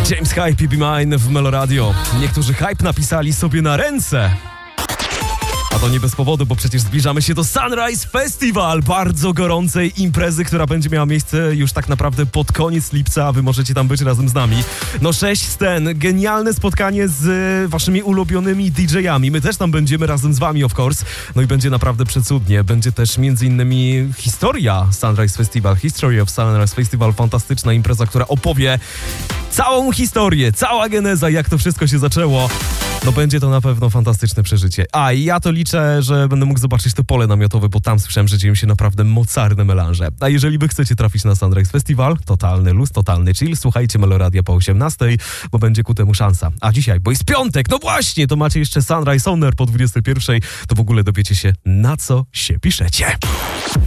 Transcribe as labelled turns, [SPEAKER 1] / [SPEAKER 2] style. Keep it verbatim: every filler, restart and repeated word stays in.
[SPEAKER 1] James Hype, Be Mine w Melo Radio. Niektórzy hype napisali sobie na ręce. A to nie bez powodu, bo przecież zbliżamy się do Sunrise Festival, bardzo gorącej imprezy, która będzie miała miejsce już tak naprawdę pod koniec lipca, a wy możecie tam być razem z nami. No sześć scen, genialne spotkanie z waszymi ulubionymi didżejami. My też tam będziemy razem z wami, of course. No i będzie naprawdę przecudnie. Będzie też między innymi historia Sunrise Festival, History of Sunrise Festival, fantastyczna impreza, która opowie całą historię, cała geneza, jak to wszystko się zaczęło. No będzie to na pewno fantastyczne przeżycie. A i ja to liczę, że będę mógł zobaczyć to pole namiotowe, bo tam słyszałem, że dzieją się naprawdę mocarne melanże. A jeżeli wy chcecie trafić na Sunrise Festival, totalny luz, totalny chill, słuchajcie Meloradia po osiemnastej, bo będzie ku temu szansa. A dzisiaj, bo jest piątek, no właśnie, to macie jeszcze Sunrise Honor po dwudziestej pierwszej, to w ogóle dowiecie się, na co się piszecie.